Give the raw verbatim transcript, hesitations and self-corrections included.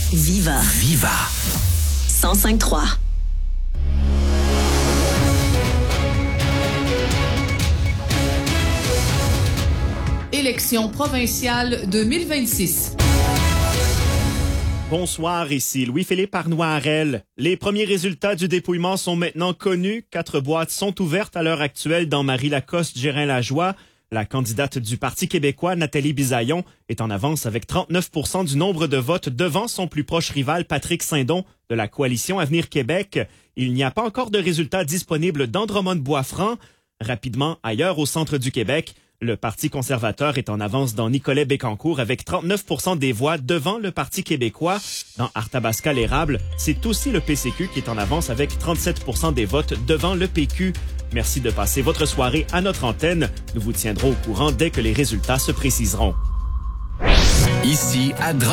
Viva. Viva. cent cinq trois. Élections provinciales deux mille vingt-six. Bonsoir, ici Louis-Philippe Arnoirel. Les premiers résultats du dépouillement sont maintenant connus. Quatre boîtes sont ouvertes à l'heure actuelle dans Marie-Lacoste-Gérin-Lajoie. La candidate du Parti québécois, Nathalie Bisaillon, est en avance avec trente-neuf pour cent du nombre de votes devant son plus proche rival Patrick Saint-Don de la coalition Avenir Québec. Il n'y a pas encore de résultats disponibles d'Andromont-Boisfranc. Rapidement, ailleurs au centre du Québec, le Parti conservateur est en avance dans Nicolet-Bécancour avec trente-neuf pour cent des voix devant le Parti québécois. Dans Arthabasca-l'Érable, c'est aussi le P C Q qui est en avance avec trente-sept pour cent des votes devant le P Q. Merci de passer votre soirée à notre antenne. Nous vous tiendrons au courant dès que les résultats se préciseront. Ici, à Dra-